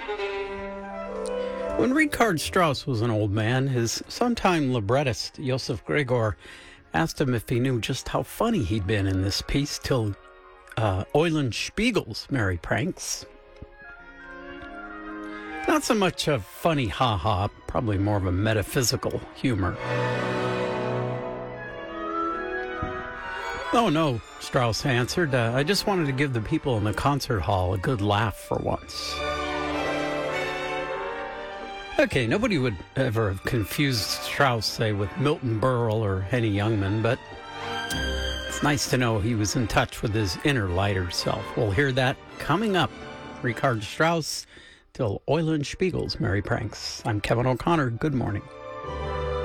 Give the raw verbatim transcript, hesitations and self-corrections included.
When Richard Strauss was an old man, his sometime librettist, Josef Gregor, asked him if he knew just how funny he'd been in this piece till uh, Eulenspiegel's Merry Pranks. Not so much a funny ha-ha, probably more of a metaphysical humor. Oh, no, Strauss answered. Uh, I just wanted to give the people in the concert hall a good laugh for once. Okay, nobody would ever have confused Strauss, say, with Milton Berle or Henny Youngman, but it's nice to know he was in touch with his inner lighter self. We'll hear that coming up. Richard Strauss till Eulenspiegel's Merry Pranks. I'm Kevin O'Connor. Good morning.